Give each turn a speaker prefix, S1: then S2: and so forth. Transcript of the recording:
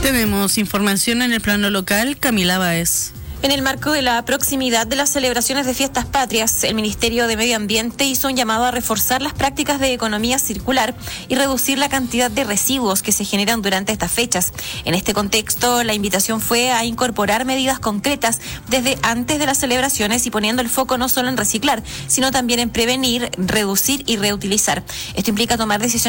S1: Tenemos información en el plano local, Camila Báez.
S2: En el marco de la proximidad de las celebraciones de fiestas patrias, el Ministerio de Medio Ambiente hizo un llamado a reforzar las prácticas de economía circular y reducir la cantidad de residuos que se generan durante estas fechas. En este contexto, la invitación fue a incorporar medidas concretas desde antes de las celebraciones y poniendo el foco no solo en reciclar, sino también en prevenir, reducir y reutilizar. Esto implica tomar decisiones